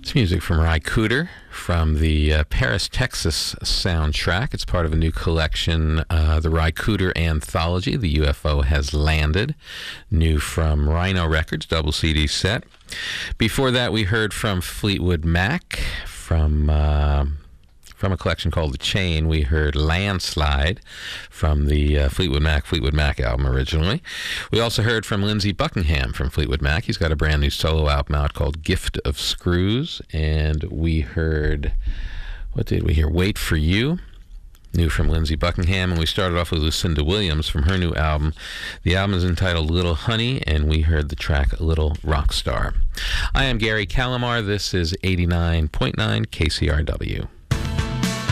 It's music from Ry Cooder from the Paris, Texas soundtrack. It's part of a new collection, the Ry Cooder Anthology. The UFO Has Landed, new from Rhino Records, double CD set. Before that, we heard from Fleetwood Mac from a collection called The Chain. We heard Landslide from the Fleetwood Mac album originally. We also heard from Lindsey Buckingham from Fleetwood Mac. He's got a brand new solo album out called Gift of Screws. And we heard, what did we hear? Wait for You, new from Lindsey Buckingham. And we started off with Lucinda Williams from her new album. The album is entitled Little Honey, and we heard the track Little Rock Star. I am Gary Calamar. This is 89.9 KCRW.